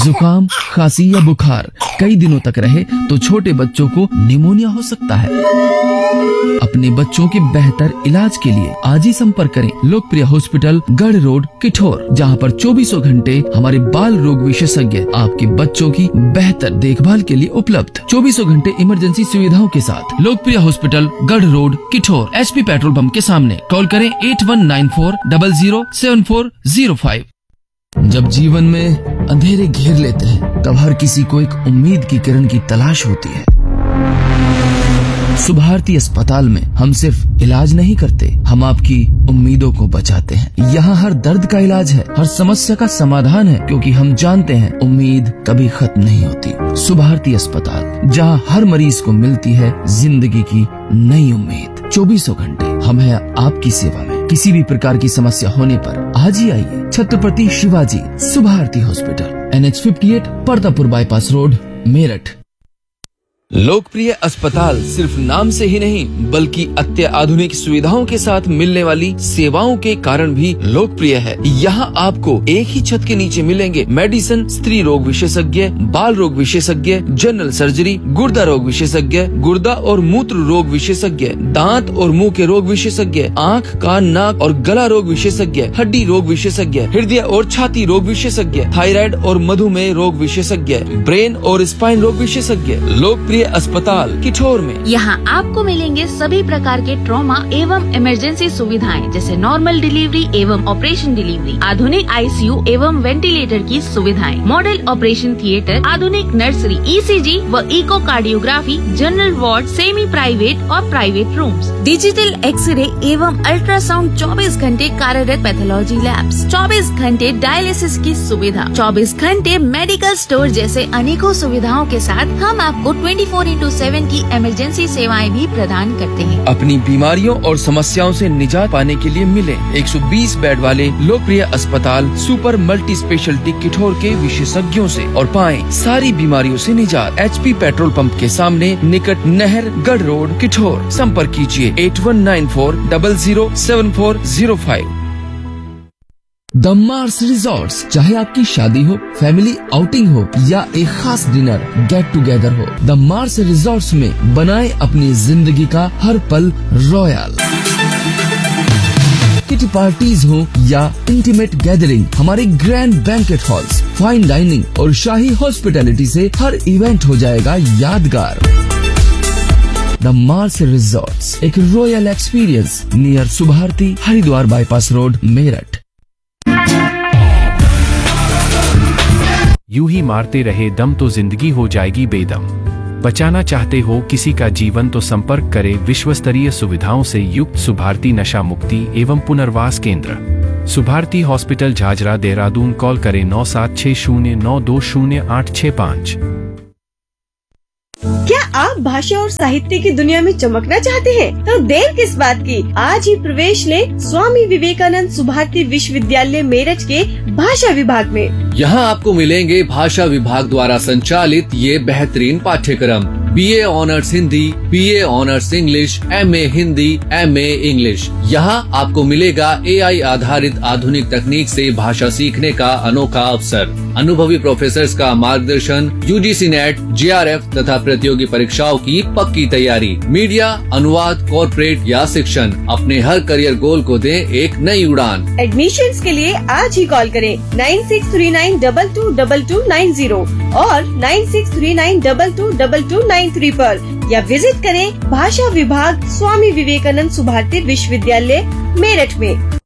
जुकाम, खांसी या बुखार कई दिनों तक रहे तो छोटे बच्चों को निमोनिया हो सकता है। अपने बच्चों के बेहतर इलाज के लिए आज ही संपर्क करें लोकप्रिय हॉस्पिटल, गढ़ रोड, किठौर, जहां पर 24 घंटे हमारे बाल रोग विशेषज्ञ आपके बच्चों की बेहतर देखभाल के लिए उपलब्ध। 24 घंटे इमरजेंसी सुविधाओं के साथ लोकप्रिय हॉस्पिटल, गढ़ road, Kithore, HP petrol pump के सामने। कॉल करें 8194007405। जब जीवन में अंधेरे घेर लेते हैं तब हर किसी को एक उम्मीद की किरण की तलाश होती है। सुभारती अस्पताल में हम सिर्फ इलाज नहीं करते, हम आपकी उम्मीदों को बचाते हैं। यहाँ हर दर्द का इलाज है, हर समस्या का समाधान है, क्योंकि हम जानते हैं उम्मीद कभी खत्म नहीं होती। सुभारती अस्पताल, जहाँ हर मरीज को मिलती है जिंदगी की नई उम्मीद। 24 घंटे हम हैं आपकी सेवा में। किसी भी प्रकार की समस्या होने पर आज ही आइए। Chhatrapati Shivaji Subharti hospital, NH 58, Partapur bypass road, Meerut. लोकप्रिय अस्पताल सिर्फ नाम से ही नहीं बल्कि अत्याधुनिक सुविधाओं के साथ मिलने वाली सेवाओं के कारण भी लोकप्रिय है। यहाँ आपको एक ही छत के नीचे मिलेंगे मेडिसिन, स्त्री रोग विशेषज्ञ, बाल रोग विशेषज्ञ, जनरल सर्जरी, गुर्दा रोग विशेषज्ञ, गुर्दा और मूत्र रोग विशेषज्ञ, दांत और मुंह के रोग विशेषज्ञ, आँख, कान, नाक और गला रोग विशेषज्ञ, हड्डी रोग विशेषज्ञ, हृदय और छाती रोग विशेषज्ञ, थायराइड और मधुमेह रोग विशेषज्ञ, ब्रेन और स्पाइन रोग विशेषज्ञ। लोकप्रिय अस्पताल किठौर में यहाँ आपको मिलेंगे सभी प्रकार के ट्रॉमा एवं इमरजेंसी सुविधाएं, जैसे नॉर्मल डिलीवरी एवं ऑपरेशन डिलीवरी, आधुनिक ICU एवं वेंटिलेटर की सुविधाएं, मॉडल ऑपरेशन थिएटर, आधुनिक नर्सरी, ECG व echocardiography, general ward, semi private और प्राइवेट रूम्स, डिजिटल एक्सरे एवं अल्ट्रासाउंड, 24 घंटे कार्यरत पैथोलॉजी लैब्स, 24 घंटे डायलिसिस की सुविधा, 24 घंटे मेडिकल स्टोर जैसे अनेकों सुविधाओं के साथ हम आपको 24/7 की इमरजेंसी सेवाएं भी प्रदान करते हैं। अपनी बीमारियों और समस्याओं से निजात पाने के लिए मिले 120 बेड वाले लोकप्रिय अस्पताल सुपर मल्टी स्पेशलिटी किठौर के विशेषज्ञों से और पाएं सारी बीमारियों से निजात। HP पेट्रोल पंप के सामने, निकट नहर, गढ़ रोड, किठौर। संपर्क कीजिए 8194007405। द मार्स रिजॉर्ट्स, चाहे आपकी शादी हो, फैमिली आउटिंग हो या एक खास डिनर, गेट टुगेदर हो, द मार्स रिजॉर्ट्स में बनाए अपनी जिंदगी का हर पल रॉयल। किटी पार्टीज हो या इंटीमेट गैदरिंग, हमारे grand banquet halls, fine dining और शाही हॉस्पिटैलिटी से हर इवेंट हो जाएगा यादगार। द मार्स रिजॉर्ट्स, एक royal experience near Subharti, Haridwar bypass road, Meerut. यूं ही मारते रहे दम तो जिंदगी हो जाएगी बेदम। बचाना चाहते हो किसी का जीवन तो संपर्क करें विश्वस्तरीय सुविधाओं से युक्त सुभारती नशा मुक्ति एवं पुनर्वास केंद्र, सुभारती हॉस्पिटल, झाझरा, देहरादून। कॉल करें 9760920865। क्या आप भाषा और साहित्य की दुनिया में चमकना चाहते हैं? तो देर किस बात की, आज ही प्रवेश लें स्वामी विवेकानंद सुभारती विश्वविद्यालय मेरठ के भाषा विभाग में। यहाँ आपको मिलेंगे भाषा विभाग द्वारा संचालित ये बेहतरीन पाठ्यक्रम: BA honours Hindi, BA honours English, MA Hindi, MA English. यहाँ आपको मिलेगा AI आधारित आधुनिक तकनीक से भाषा सीखने का अनोखा अवसर, अनुभवी प्रोफेसर्स का मार्गदर्शन, UGC नेट, JRF तथा प्रतियोगी परीक्षाओं की पक्की तैयारी, मीडिया, अनुवाद, कॉर्पोरेट या शिक्षण। अपने हर करियर गोल को दें एक नई उड़ान। एडमिशन्स के लिए आज ही कॉल करें 9639222290 और 9639222293 पर, या विजिट करें भाषा विभाग स्वामी विवेकानंद सुभारती विश्वविद्यालय मेरठ में।